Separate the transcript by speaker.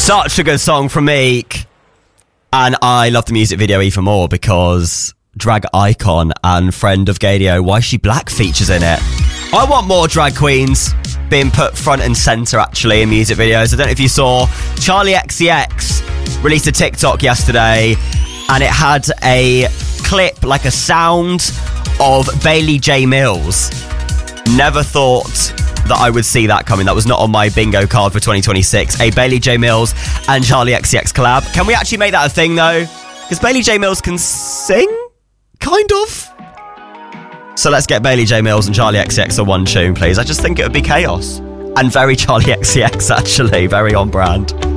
Speaker 1: Such a good song from Meek. And I love the music video even more because drag icon and friend of Gadio, Why She Black features in it. I want more drag queens being put front and centre actually in music videos. I don't know if you saw, Charlie XCX released a TikTok yesterday and it had a clip, like a sound of Bailey J. Mills. Never thought that I would see that coming. That was not on my bingo card for 2026. A Bailey J. Mills and Charlie XCX collab. Can we actually make that a thing though? Because Bailey J. Mills can sing, kind of. So let's get Bailey J. Mills and Charlie XCX on one tune, please. I just think it would be chaos. And very Charlie XCX, actually. Very on brand.